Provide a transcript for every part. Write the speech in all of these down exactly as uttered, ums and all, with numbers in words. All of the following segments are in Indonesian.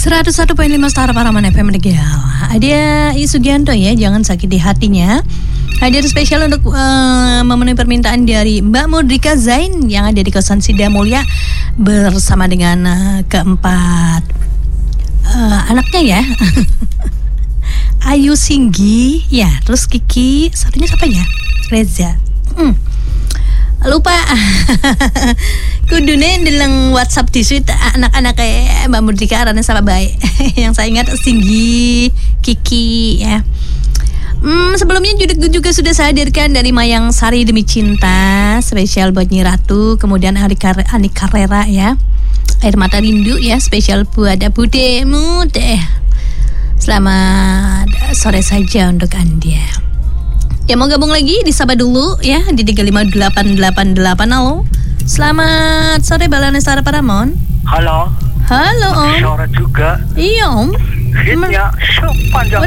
seratus satu koma lima Star Paraman F M Regal. Ada I Sugianto ya, jangan sakit di hatinya. Hadir spesial untuk uh, memenuhi permintaan dari Mbak Mudrika Zain yang ada di kosan Sida Mulia bersama dengan uh, keempat uh, anaknya ya. Ayu Singgi, ya, terus Kiki, satunya siapa ya? Reza. Hmm. Lupa kudune ndeleng WhatsApp di suite anak-anak kayak Mbak Murdika Rana sama baik. Yang saya ingat Singgi, Kiki ya. Hmm, sebelumnya juga, juga sudah saya hadirkan dari Mayang Sari Demi Cinta spesial buat Nyi Ratu, kemudian Ani Carrera ya. Air Mata Rindu ya spesial buat budemu deh. Selamat sore saja untuk Anda. Ya mau gabung lagi disapa dulu ya di tiga lima delapan delapan delapan. Halo. Selamat sore Balane Star Paramon. Halo. Halo Om. Sore juga. Iya Om. Hitnya sepanjang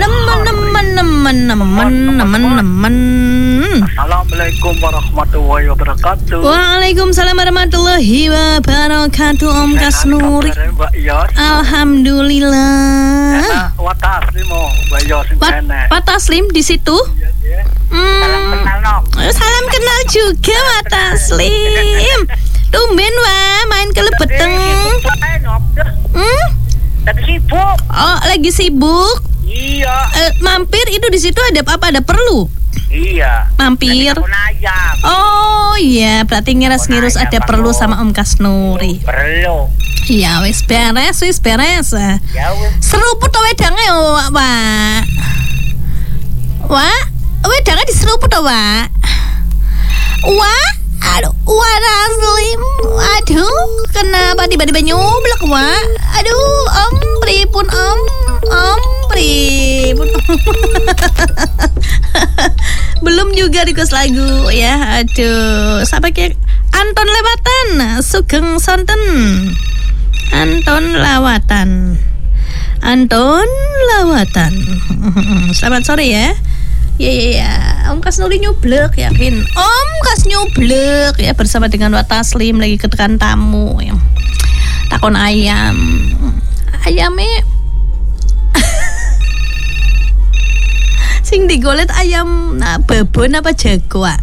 teman-teman. Assalamualaikum warahmatullahi wabarakatuh. Waalaikumsalam warahmatullahi wabarakatuh. Om Kasnuri. Alhamdulillah. Ya, Wata Aslim oh, Bayo sing kene. Wata Aslim di situ? Hmm. Salam kenal no. Salam kenal juga Wata Aslim. Tumben wah main kelebeteng. Hmm? Lagi sibuk. Oh, lagi sibuk? Iya. Eh, mampir itu di situ ada apa? Ada perlu? Iya. Mampir. Oh iya, berarti ngiras-ngirus ada perlu sama Om Kasnuri. Perlu. Iya, wis beres, wis beres. Ya wis. Seruput to wedange yo, Wak. Wak, wedange diseruput to, Wak. Wak, aduh, Wak Aslim. Aduh, kenapa tiba-tiba nyoblok, Wak? Aduh, Om, pripun Om? Om, pripun? Belum juga request lagu ya. Aduh, siapa kayak Anton Lewatan, Sugeng Sonten. Anton Lawatan. Anton Lawatan. Selamat sore ya. Ya ya ya. Om Kasnuri nyoblek yakin. Om Kas nyoblek ya bersama dengan Wata Aslim lagi ketekan tamu ya. Takon ayam. Ayamnya sing digolet ayam nah, babon apa jagoan.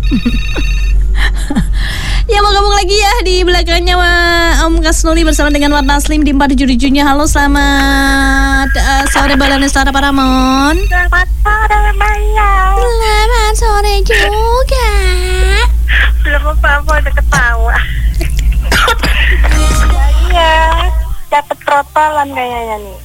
Ya mau gabung lagi ya di belakangnya Om Kasnuri bersama dengan Wata Aslim di empat tujuh tujuh-nya. Halo selamat uh, sore Balane Star Paramon. Selamat sore Maya. Selamat sore juga. Belum apa-apa udah ketawa. Iya, dapat protolan kayaknya nih.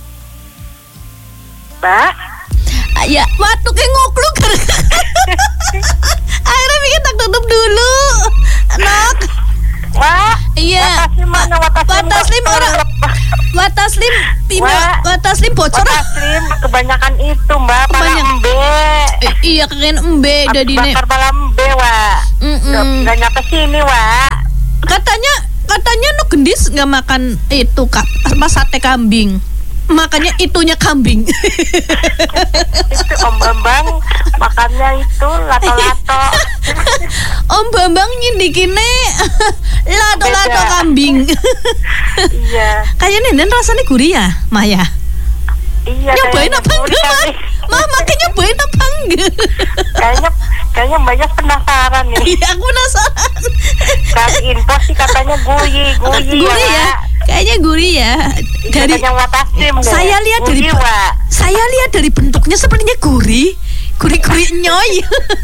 Mbak. Ya, waktu kayak ngokluk. Akhirnya bikin tak tutup dulu. Anak. Wah. Iya. Wata Aslim orang. Wata Aslim pino. Wata Aslim bocor. Wata Aslim kebanyakan itu Mbak. Pala embe. Eh, iya keren embe dari nek. Bakar pala embe Wak. Nggak nyampe sini Wak. Katanya katanya nu gendis nggak makan itu kak. Mas sate kambing. Makanya itunya kambing. Itu Om Bambang makannya itu lato-lato. Om Bambang nyindikinnya lato-lato kambing. Iya. Kayaknya nenen rasanya gurih ya, Maya. Iya. Nyobain apa enggak, Ma? Ma, makanya nyobain apa enggak? Kayaknya kayaknya banyak penasaran nih. Iya, aku penasaran. Kasih info sih katanya gurih, gurih. Gurih ya. Kayaknya gurih ya. Dari saya lihat dari saya lihat dari bentuknya sepertinya gurih. Gurih-gurih nyoy.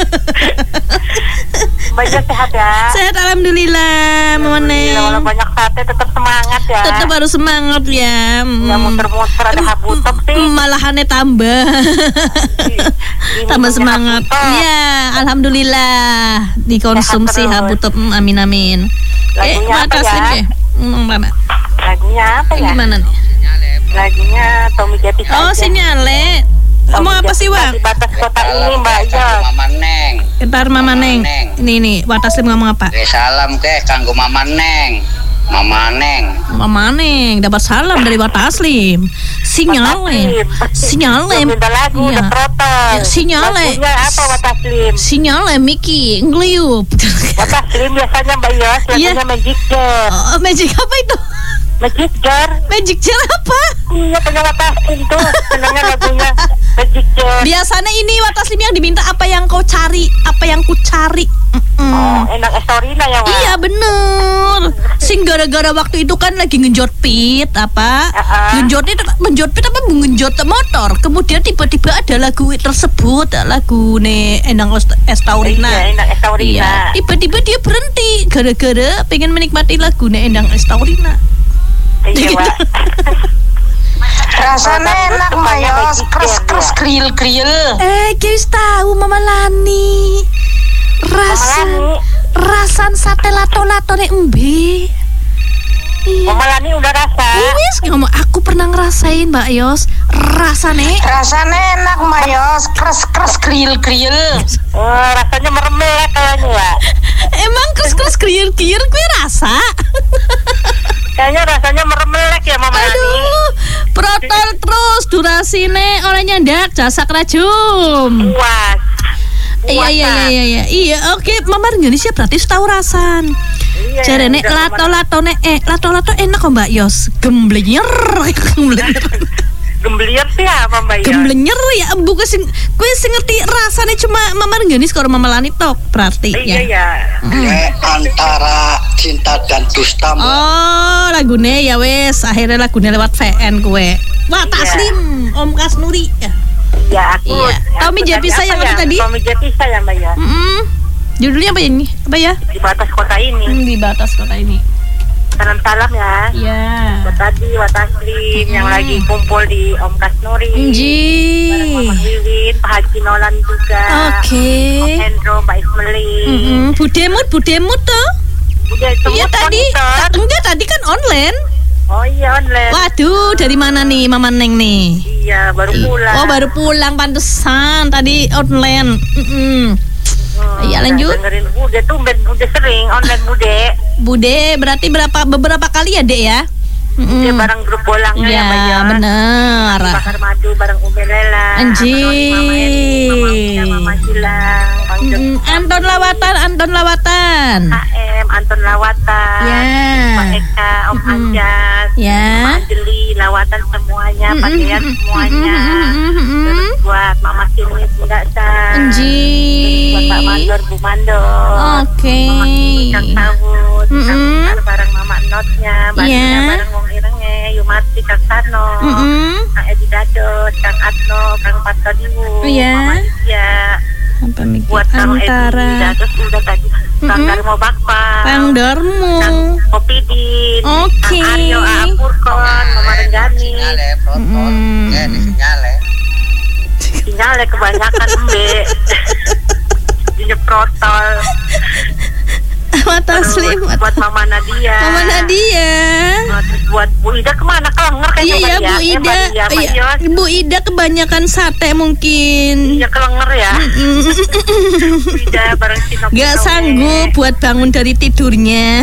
Banyak sehat ya. Sehat alhamdulillah. Mone. Kalau banyak sate tetap semangat ya. Tetap harus semangat ya. Ya muter-muter ada habutok sih. Malahannya tambah. Tambah semangat. Iya, alhamdulillah dikonsumsi habutok. Amin amin. Lagunya apa ya? Ngomong apa? Lagunya apa ya? Gimana nih? Lagunya Tommy Jepis. Oh, sinyale. Ngomong apa sih, Wak? Di batas kota ini, Mbak Jos. Mama Neng. Entar Mama Neng. Ini nih, Wata Aslim ngomong apa? Eh, salam ke kanggo Mama Neng. Mama Neng. Mama Neng dapat salam dari Wata Aslim. Sinyale. Sinyale. Minta lagu udah protes. Ya, sinyale. Lagunya apa Wata Aslim? Sinyale Miki ngliup. Wata Aslim biasanya Mbak Yos lagunya yeah. Magic Jar. Oh, magic apa itu? Magic Jar. Magic Jar apa? Iya, lagunya Wataslim tuh. Senangnya lagunya Magic Jet. Biasanya ini Wataslim yang diminta apa yang kau cari, apa yang ku cari. Mm-mm. Oh, enak Estorina ya, Wak? Iya bener. Sing gara-gara waktu itu kan lagi ngenjot pit apa? Uh-uh. Ngenjotnya ngenjot pit apa ngenjot motor. Kemudian tiba-tiba ada lagu tersebut, lagu ne Endang Estaurina. Iya, Endang Estaurina. Iya. Tiba-tiba dia berhenti gara-gara pengen menikmati lagu ne Endang Estaurina. Iya, Wak. Rasanya enak mayos, kres-kres kriel-kriel. Eh, guys tahu Mama Lani. Rasa Mama Lani. rasan sate lato-lato nek embe. Iya. Mama Lani udah rasa. Wis ngomong aku pernah ngerasain Mbak Yos. Rasane Rasanya enak mayos, kres-kres kriel-kriel. Oh, rasanya meremelek kayaknya, Wak. emang kes-kes kriir-kriir gue rasa. Kayaknya rasanya meremelek ya Mama Lani. Aduh, protol terus durasine oleh nyandak jasa kerajum. Puas. Iya iya iya iya iya. Iya, oke, Mama Indonesia berarti tahu rasan. Iya, Jarene udah lato-latone eh lato-lato enak kok Mbak Yos. Gemblenyer, gemblenyer. Gembelier sih apa Mbak ya? Gemblenyer ya embu ke sing kowe sing ngerti rasane cuma Mama Indonesia karo Mama Lani tok berarti Iya ya. ya. Eh, antara cinta dan dusta. Mbak. Oh, lagune ya wes akhirnya lagune lewat V N kue. Wah, Taslim, Om Kasnuri ya. Ya aku. Iya. aku Tommy Jepisa tadi yang apa apa tadi? Tommy Jepisa ya Mbak ya. Mm-mm. Judulnya apa ini? Apa ya? Di batas kota ini. Hmm, di batas kota ini. Salam-salam ya. Iya. Buat tadi Wataslim yang Hmm. lagi kumpul di Om Kasnuri. Nji. Bareng Mama Wiwin, Pak Haji Nolan juga. Oke. Om Hendro, Mbak Ismelin. Mm-mm. Budemut, budemut tuh. Udah semua Iya tadi. monitor. Ta- enggak tadi kan online. Oh iya online. Waduh, dari mana nih Mama Neng nih? Iya baru pulang. Oh, baru pulang pantesan tadi online. Mm-mm. Hmm, Iya, lanjut. Dengerin Bude tuh ben Bude sering online Bude. Bude berarti berapa beberapa kali ya, Dek ya? Dia Mm-mm. bareng grup bolangnya ya, Mbak Iya, ya. bener. Bakar madu bareng Umi Lela. Anjing. Mama Eri, Mama Mia, Mama Gilang, Bang Jok, Mm, Anton Lawatan, Anton Lawatan. H M, Anton Lawatan, Ya. Pak Eka, Om Mm-mm. Anjas, Ya. Mama Anjeli, Lawatan semuanya, Pak Mm-mm, Dean mm-mm, semuanya. mm-mm, mm-mm. Terus buat Mama Sini, Bunda San. Anjing. Buat Pak Mandor, Bu Mandor. Oke. Mama Kini, Kang Tawud, Mm-mm. Kang Sar bareng Mama Notnya, Mbak Iya. Nia bareng Wong Irenge, Yumati, Kang Sano, Mm-mm. Kang Edi Dadot, Kang Atno, Kang Patodiwu, Iya. Mama Lydia, Apa mikir buat Kang Edi antara Dadot udah tadi, Kang Mm-mm. Darmo Bakpa, Kang Darmo. Kang Kopidin, Oke. Kang Aryo, Aa Purkon, Mama Renggani, Sinyale, protol. Mm. Eh, di sinyale. sinyalnya kebanyakan embe, dinyeprotol. Mata Terus Slim. buat Mama Nadia, Mama Nadia. Nah, terus buat Bu Ida kemana kelenger kayaknya Iya ya Mbak Bu Eh, Ida. Mbak Dia, Mbak Iya, Yos. Bu Ida kebanyakan sate mungkin. Iya kelenger ya. Bu Ida bareng Sinok. Gak sanggup buat bangun dari tidurnya.